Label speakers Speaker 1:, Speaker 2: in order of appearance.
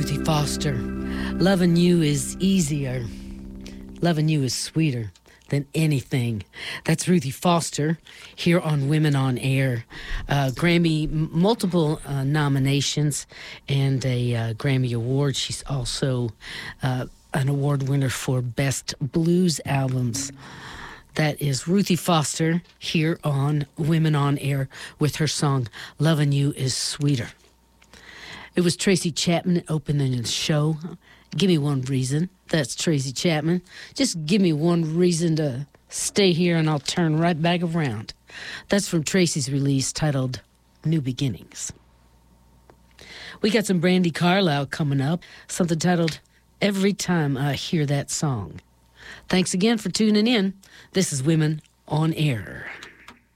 Speaker 1: Ruthie Foster. Loving you is easier. Loving you is sweeter than anything. That's Ruthie Foster here on Women on Air. Grammy, multiple nominations and a Grammy Award. She's also an award winner for Best Blues Albums. That is Ruthie Foster here on Women on Air with her song, Loving You is Sweeter. It was Tracy Chapman opening the show. Give me one reason. That's Tracy Chapman. Just give me one reason to stay here and I'll turn right back around. That's from Tracy's release titled New Beginnings. We got some Brandi Carlile coming up. Something titled Every Time I Hear That Song. Thanks again for tuning in. This is Women on Air.